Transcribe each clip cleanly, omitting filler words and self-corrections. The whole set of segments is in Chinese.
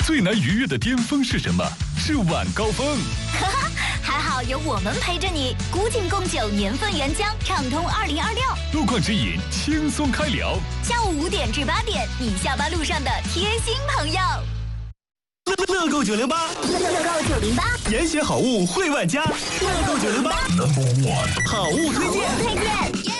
最难逾越的巅峰是什么？是晚高峰。 还好有我们陪着你，古井贡酒年份原浆，畅通2026。 路况指引，轻松开聊。 下午5点至8点，你下班路上的贴心朋友。 乐购908， 乐购908， 严选好物惠万家。乐购908 ，No.1 好物推荐。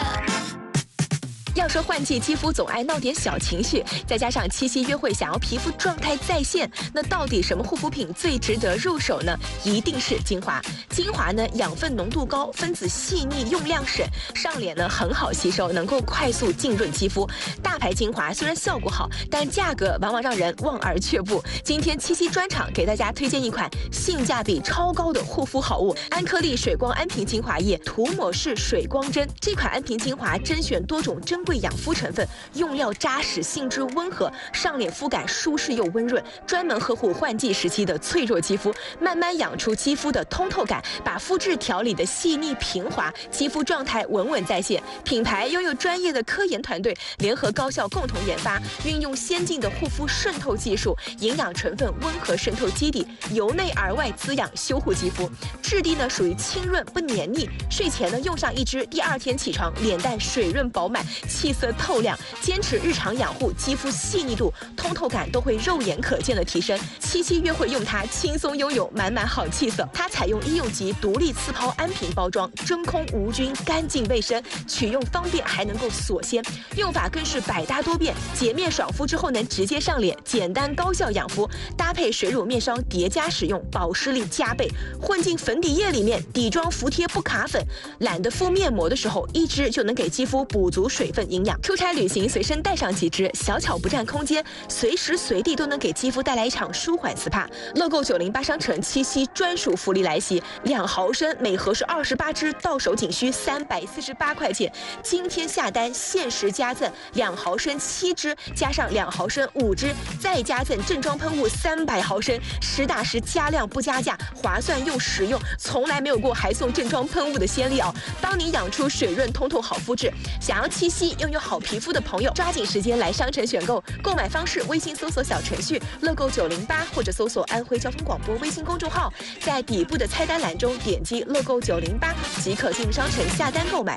要说换季肌肤总爱闹点小情绪，再加上七夕约会想要皮肤状态在线，那到底什么护肤品最值得入手呢？一定是精华。精华呢，养分浓度高，分子细腻，用量省，上脸呢很好吸收，能够快速浸润肌肤。大牌精华虽然效果好，但价格往往让人望而却步。今天七夕专场给大家推荐一款性价比超高的护肤好物——安颗粒水光安瓶精华液涂抹式水光针。这款安瓶精华甄选多种珍贵养肤成分，用料扎实，性质温和，上脸肤感舒适又温润，专门呵护换季时期的脆弱肌肤，慢慢养出肌肤的通透感，把肤质调理的细腻平滑，肌肤状态稳稳在线。品牌拥有专业的科研团队，联合高校共同研发，运用先进的护肤渗透技术，营养成分温和渗透基底，由内而外滋养修护肌肤。质地呢属于清润不黏腻，睡前呢用上一支，第2天起床脸蛋水润饱满，气色透亮。坚持日常养护，肌肤细腻度、通透感都会肉眼可见的提升。七夕约会用它，轻松拥有满满好气色。它采用医用级独立刺抛安瓶包装，真空无菌，干净卫生，取用方便，还能够锁鲜。用法更是百搭多变，洁面爽肤之后能直接上脸，简单高效养肤。搭配水乳面霜叠加使用，保湿力加倍。混进粉底液里面，底妆服帖不卡粉。懒得敷面膜的时候，一支就能给肌肤补足水分营养。出差旅行随身带上几支，小巧不占空间，随时随地都能给肌肤带来一场舒缓 SPA。乐购908商城七夕专属福利来袭，2毫升每盒是28支，到手仅需348块钱。今天下单限时加赠2毫升7支，加上2毫升5支，再加赠正装喷雾300毫升，实打实加量不加价，划算又实用，从来没有过还送正装喷雾的先例哦，帮你养出水润通透好肤质。想要七夕拥有好皮肤的朋友，抓紧时间来商城选购。购买方式：微信搜索小程序乐购908，或者搜索安徽交通广播微信公众号，在底部的菜单栏中点击乐购908即可进入商城下单购买。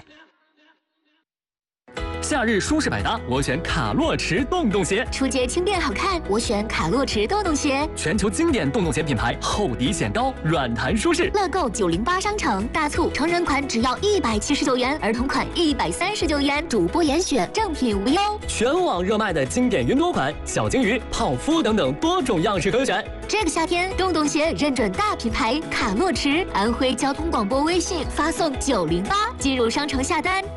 夏日舒适百搭，我选卡洛驰洞洞鞋； 出街轻便好看，我选卡洛驰洞洞鞋。 全球经典洞洞鞋品牌，厚底显高，软弹舒适。 乐购908商城大促，成人款只要179元，儿童款139元，主播严选，正品无忧。 全网热卖的经典云朵款、小金鱼、泡芙等等多种样式可选。 这个夏天，洞洞鞋认准大品牌卡洛驰，安徽交通广播微信发送908进入商城下单。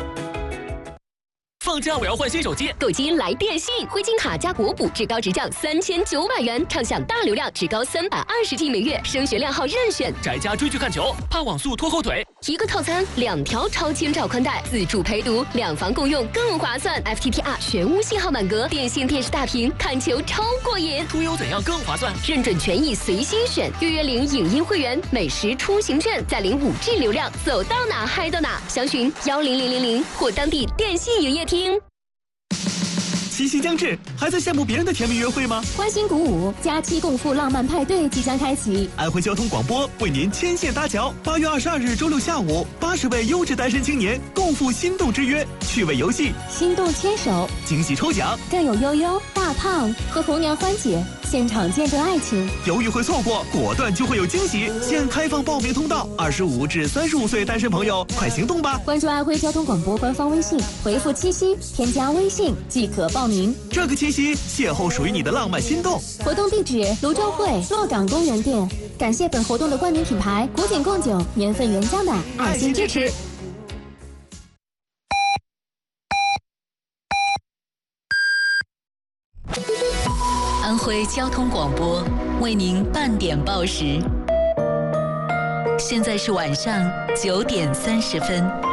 放假我要换新手机， 购机来电信，灰金卡加国补，至高直降3900元，畅享大流量，至高320G 每月，升学量号任选。 宅家追剧看球，怕网速拖后腿。 一个套餐2条超千兆宽带，自助陪读，2房共用更划算。FTTR 全屋信号满格，电信电视大屏，看球超过瘾。 出游怎样更划算？ 认准权益随心选，约领影音会员，美食出行券，再领5G 流量，走到哪嗨到哪。详询10000或当地电信营业厅。 七夕将至，还在羡慕别人的甜蜜约会吗？ 欢欣鼓舞，假期共赴浪漫派对即将开启。 安徽交通广播为您牵线搭桥，8月22日周六下午，80位优质单身青年共赴心动之约，趣味游戏， 心动牵手， 惊喜抽奖， 更有悠悠、大胖和红娘欢姐现场见证爱情。 犹豫会错过，果断就会有惊喜。现开放报名通道，25至35岁单身朋友快行动吧！ 关注安徽交通广播官方微信，回复七夕添加微信即可报名。 这个七夕邂逅属于你的浪漫心动。 活动地址：泸州会洛岗公园店。感谢本活动的冠名品牌古井贡酒年份原浆的爱心支持。 安徽交通广播为您半点报时，现在是晚上9点30分。